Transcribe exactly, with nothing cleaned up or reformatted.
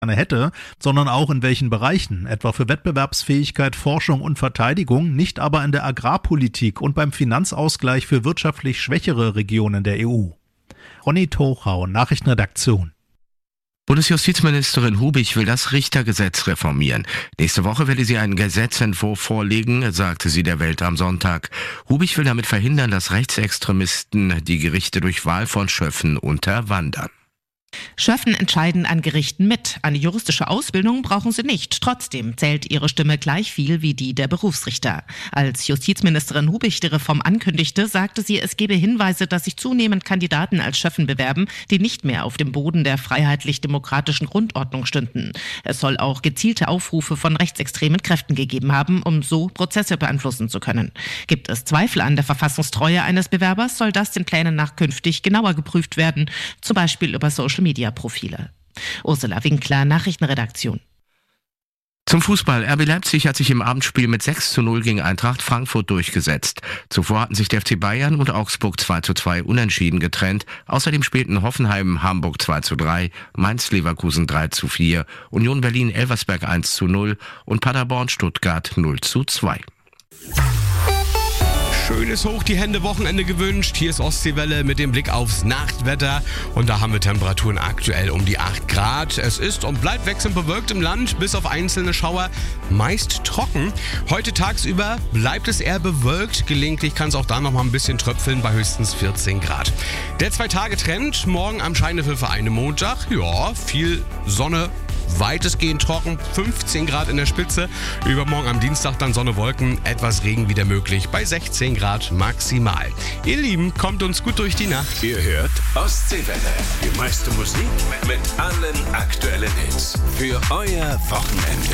hätte, sondern auch in welchen Bereichen, etwa für Wettbewerbsfähigkeit, Forschung und Verteidigung, nicht aber in der Agrarpolitik und beim Finanzausgleich für wirtschaftlich schwächere Regionen der E U. Ronny Tochau, Nachrichtenredaktion. Bundesjustizministerin Hubich will das Richtergesetz reformieren. Nächste Woche werde sie einen Gesetzentwurf vorlegen, sagte sie der Welt am Sonntag. Hubich will damit verhindern, dass Rechtsextremisten die Gerichte durch Wahl von Schöffen unterwandern. Schöffen entscheiden an Gerichten mit. Eine juristische Ausbildung brauchen sie nicht. Trotzdem zählt ihre Stimme gleich viel wie die der Berufsrichter. Als Justizministerin Hubich die Reform ankündigte, sagte sie, es gebe Hinweise, dass sich zunehmend Kandidaten als Schöffen bewerben, die nicht mehr auf dem Boden der freiheitlich-demokratischen Grundordnung stünden. Es soll auch gezielte Aufrufe von rechtsextremen Kräften gegeben haben, um so Prozesse beeinflussen zu können. Gibt es Zweifel an der Verfassungstreue eines Bewerbers, soll das den Plänen nach künftig genauer geprüft werden, zum Beispiel über Social-Media-Profile. Ursula Winkler, Nachrichtenredaktion. Zum Fußball. R B Leipzig hat sich im Abendspiel mit sechs zu null gegen Eintracht Frankfurt durchgesetzt. Zuvor hatten sich der F C Bayern und Augsburg zwei zu zwei unentschieden getrennt. Außerdem spielten Hoffenheim Hamburg zwei zu drei, Mainz Leverkusen drei zu vier, Union Berlin Elversberg eins zu null und Paderborn Stuttgart null zu zwei. Schönes Hoch die Hände Wochenende gewünscht. Hier ist Ostseewelle mit dem Blick aufs Nachtwetter. Und da haben wir Temperaturen aktuell um die acht Grad. Es ist und bleibt wechselnd bewölkt im Land, bis auf einzelne Schauer meist trocken. Heute tagsüber bleibt es eher bewölkt. Gelegentlich kann es auch da noch mal ein bisschen tröpfeln bei höchstens vierzehn Grad. Der Zwei-Tage-Trend, morgen am Scheinefel-Vereine Montag. Ja, viel Sonne. Weitestgehend trocken, fünfzehn Grad in der Spitze. Übermorgen am Dienstag dann Sonne, Wolken, etwas Regen wieder möglich bei sechzehn Grad maximal. Ihr Lieben, kommt uns gut durch die Nacht. Ihr hört Ostseewelle, die meiste Musik mit allen aktuellen Hits für euer Wochenende.